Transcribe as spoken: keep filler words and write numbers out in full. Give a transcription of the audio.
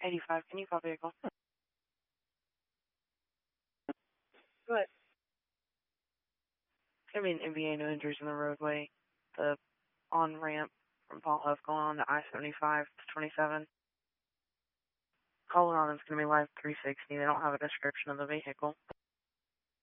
eighty-five, can you call vehicle? What? I mean, N B A, no injuries in the roadway. The on-ramp from Paul Huff going on to I seventy-five to twenty-seven. Caller on is going to be live three sixty. They don't have a description of the vehicle.